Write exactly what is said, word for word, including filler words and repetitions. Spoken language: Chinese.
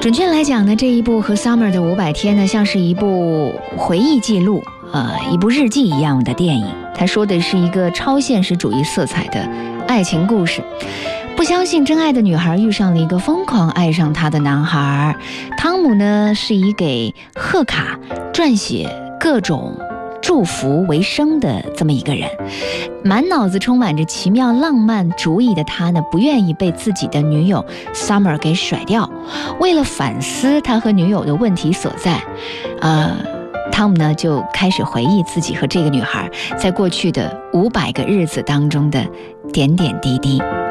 准确来讲呢，这一部和 Summer 的五百天呢，像是一部回忆记录，呃，一部日记一样的电影。它说的是一个超现实主义色彩的爱情故事。不相信真爱的女孩遇上了一个疯狂爱上她的男孩。汤姆呢，是以给贺卡撰写各种祝福为生的这么一个人，满脑子充满着奇妙浪漫主意的他呢，不愿意被自己的女友 Summer 给甩掉。为了反思他和女友的问题所在，呃，汤姆呢就开始回忆自己和这个女孩在过去的五百个日子当中的点点滴滴。